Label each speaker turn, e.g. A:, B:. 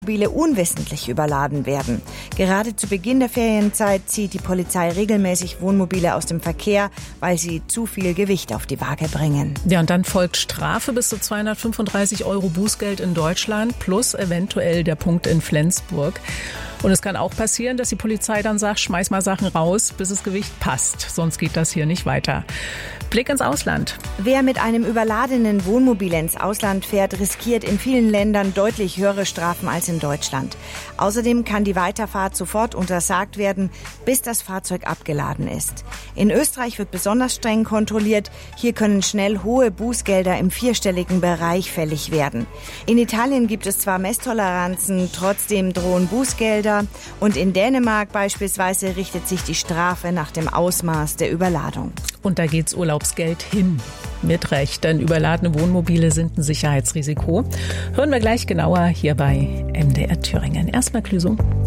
A: Wohnmobile unwissentlich überladen werden. Gerade zu Beginn der Ferienzeit zieht die Polizei regelmäßig Wohnmobile aus dem Verkehr, weil sie zu viel Gewicht auf die Waage bringen.
B: Ja, und dann folgt Strafe bis zu 235 € Bußgeld in Deutschland plus eventuell der Punkt in Flensburg. Und es kann auch passieren, dass die Polizei dann sagt, schmeiß mal Sachen raus, bis das Gewicht passt. Sonst geht das hier nicht weiter. Blick ins Ausland.
A: Wer mit einem überladenen Wohnmobil ins Ausland fährt, riskiert in vielen Ländern deutlich höhere Strafen als in Deutschland. Außerdem kann die Weiterfahrt sofort untersagt werden, bis das Fahrzeug abgeladen ist. In Österreich wird besonders streng kontrolliert. Hier können schnell hohe Bußgelder im vierstelligen Bereich fällig werden. In Italien gibt es zwar Messtoleranzen, trotzdem drohen Bußgelder. Und in Dänemark beispielsweise richtet sich die Strafe nach dem Ausmaß der Überladung.
B: Und da geht's Urlaubsgeld hin. Mit Recht, denn überladene Wohnmobile sind ein Sicherheitsrisiko. Hören wir gleich genauer hier bei MDR Thüringen. Erstmal Clüso.